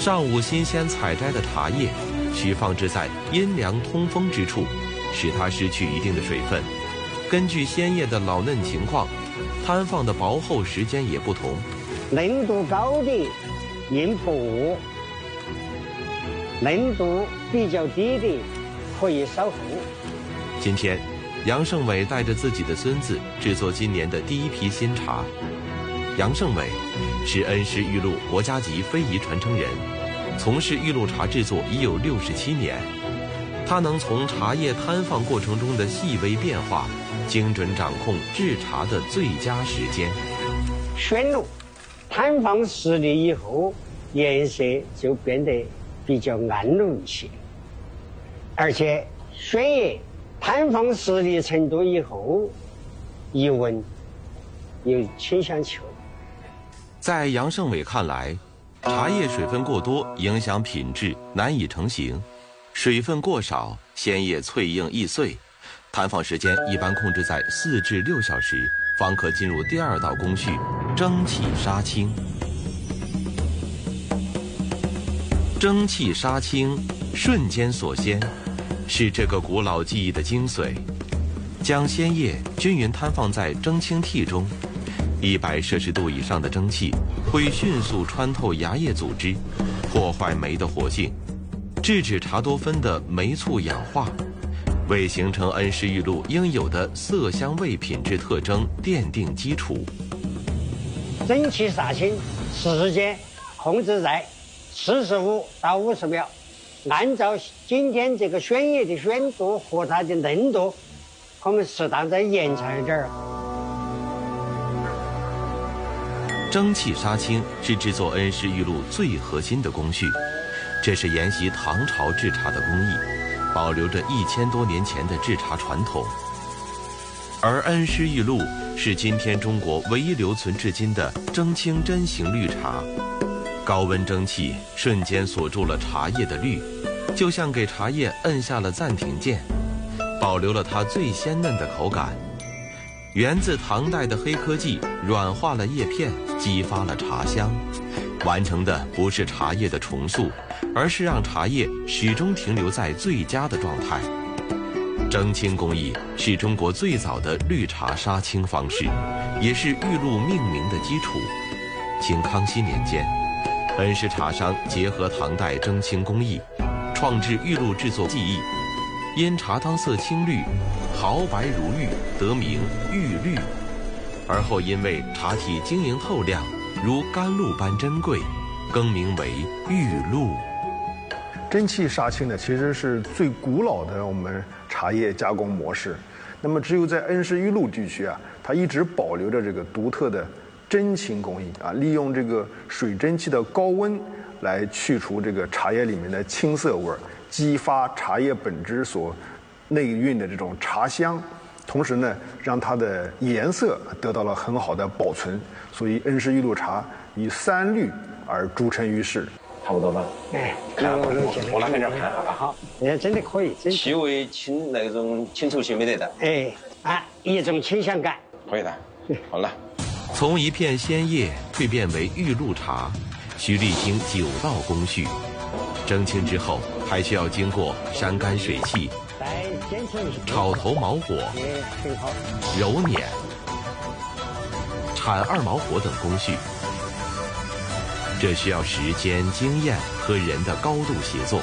上午新鲜采摘的茶叶，需放置在阴凉通风之处，使它失去一定的水分。根据鲜叶的老嫩情况，摊放的薄厚时间也不同。 嫩度高的硬薄，嫩度比较低的可以稍厚。 今天，杨胜伟带着自己的孙子制作今年的第一批新茶。杨胜伟是恩施玉露国家级非遗传承人，从事玉露茶制作已有67年。他能从茶叶摊放过程中的细微变化，精准掌控制茶的最佳时间。 宣露摊放10粒以后，颜色就变得比较暗绿一些，而且宣叶摊放10粒程度以后，一闻有清香球。 在杨胜伟看来，茶叶水分过多影响品质，难以成型；水分过少，鲜叶脆硬易碎。摊放时间一般控制在4至6小时，方可进入第2道工序——蒸汽杀青。蒸汽杀青，瞬间锁鲜，是这个古老技艺的精髓。将鲜叶均匀摊放在蒸青屉中，100摄氏度以上的蒸汽会迅速穿透芽叶组织，破坏酶的活性，制止茶多酚的酶促氧化，为形成恩施玉露应有的色香味品质特征奠定基础。 蒸汽杀青时间控制在45到50秒，按照今天这个宣叶的宣度和它的嫩度，我们适当再延长一点儿。 蒸汽杀青是制作恩施玉露最核心的工序，这是沿袭唐朝制茶的工艺，保留着1000多年前的制茶传统。而恩施玉露是今天中国唯一留存至今的蒸青针型绿茶，高温蒸汽瞬间锁住了茶叶的绿，就像给茶叶摁下了暂停键，保留了它最鲜嫩的口感。源自唐代的黑科技软化了叶片，激发了茶香，完成的不是茶叶的重塑，而是让茶叶始终停留在最佳的状态。蒸青工艺是中国最早的绿茶杀青方式，也是玉露命名的基础。清康熙年间，恩施茶商结合唐代蒸青工艺，创制玉露制作技艺，因茶汤色青绿，毫白如玉，得名玉绿。而后因为茶体晶莹透亮，如甘露般珍贵，更名为玉露。 蒸汽杀青呢，其实是最古老的我们茶叶加工模式。那么只有在恩施玉露地区啊，它一直保留着这个独特的蒸青工艺啊，利用这个水蒸气的高温来去除这个茶叶里面的青涩味儿，激发茶叶本质所内蕴的这种茶香，同时呢，让它的颜色得到了很好的保存。所以恩施玉露茶以3绿而著称于世。 差不多吧？ 哎， 我来跟这儿看看吧。 好，真的可以，真气味那种清稠性没得的。 一种清香感。 可以的。好了。 从一片鲜叶蜕变为玉露茶，需历经9道工序。蒸青之后，还需要经过晒干水汽、炒头毛火、揉捻、铲2毛火等工序。这需要时间、经验和人的高度协作。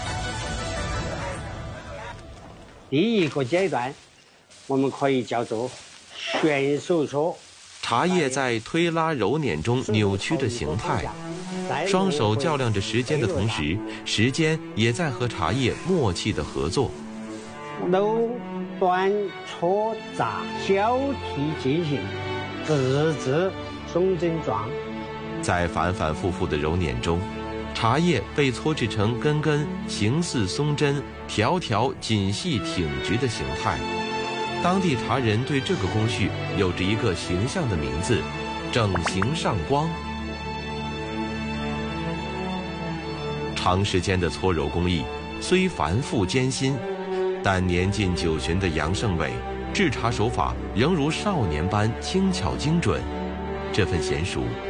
第一个阶段，我们可以叫做选手搓。 茶叶在推拉揉捻中扭曲着形态，双手较量着时间的同时，时间也在和茶叶默契的合作。 揉、端、搓、炸交替进行，直至松针状。 在反反复复的揉捻中，茶叶被搓制成根根形似松针、条条紧细挺直的形态。当地茶人对这个工序有着一个形象的名字——整形上光。长时间的搓揉工艺虽繁复艰辛，但年近90旬的杨胜伟制茶手法仍如少年般轻巧精准。这份娴熟